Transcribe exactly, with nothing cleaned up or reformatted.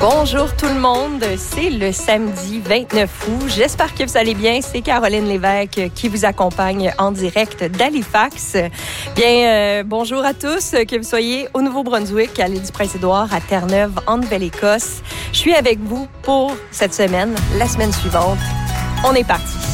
Bonjour tout le monde, c'est le samedi vingt-neuf août. J'espère que vous allez bien. C'est Caroline Lévesque qui vous accompagne en direct d'Halifax. Bien, euh, bonjour à tous, que vous soyez au Nouveau-Brunswick, à l'île du Prince-Édouard, à Terre-Neuve, en Nouvelle-Écosse. Je suis avec vous pour cette semaine, la semaine suivante. On est parti.